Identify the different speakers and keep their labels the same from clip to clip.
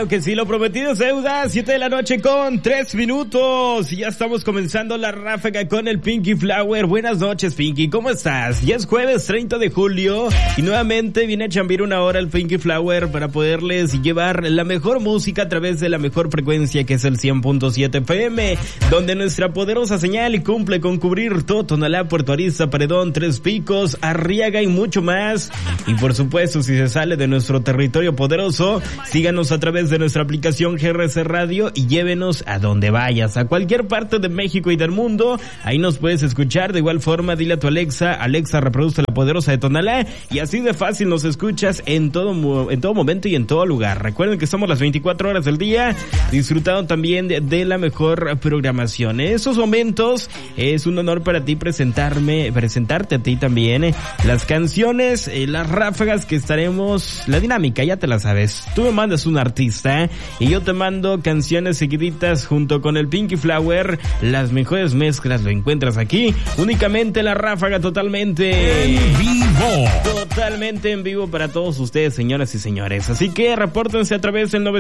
Speaker 1: Claro que sí, lo prometido es deuda. 7 de la noche con 3 minutos. Y ya estamos comenzando la ráfaga con el Pinky Flower. Buenas noches, Pinky, ¿cómo estás? Ya es jueves 30 de julio y nuevamente viene a chambear una hora el Pinky Flower para poderles llevar la mejor música a través de la mejor frecuencia, que es el 100.7 FM, donde nuestra poderosa señal cumple con cubrir todo Tonalá, Puerto Arista, Paredón, Tres Picos, Arriaga y mucho más. Y por supuesto, si se sale de nuestro territorio poderoso, síganos a través de nuestra aplicación GRC Radio y llévenos a donde vayas, a cualquier parte de México y del mundo. Ahí nos puedes escuchar. De igual forma, dile a tu Alexa, reproduce la poderosa de Tonalá, y así de fácil nos escuchas en todo momento y en todo lugar. Recuerden que estamos las 24 horas del día disfrutando también de la mejor programación. En estos momentos es un honor para ti presentarte a ti también las canciones, las ráfagas que estaremos, la dinámica, ya te la sabes. Tú me mandas un artista y yo te mando canciones seguiditas junto con el Pinky Flower. Las mejores mezclas lo encuentras aquí, únicamente la ráfaga, totalmente
Speaker 2: en vivo.
Speaker 1: Totalmente en vivo para todos ustedes, señoras y señores. Así que repórtense a través del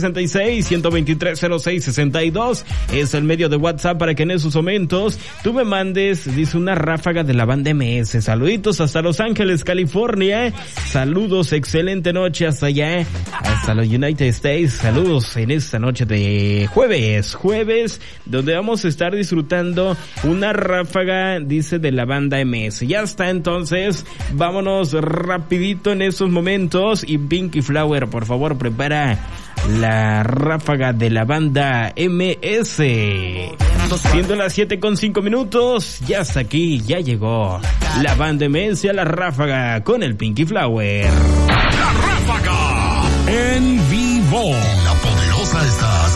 Speaker 1: 966-123-0662. Es el medio de WhatsApp para que en esos momentos tú me mandes, dice, una ráfaga de la banda MS. Saluditos hasta Los Ángeles, California. Saludos, excelente noche hasta allá, hasta los United States. Saludos en esta noche de jueves, donde vamos a estar disfrutando una ráfaga, dice, de la banda MS. Ya está, entonces vámonos rapidito en estos momentos. Y Pinky Flower, por favor, prepara la ráfaga de la banda MS. Siendo las 7:05, ya está aquí, ya llegó la banda MS a la ráfaga con el Pinky Flower.
Speaker 2: La ráfaga en vivo. La poderosa está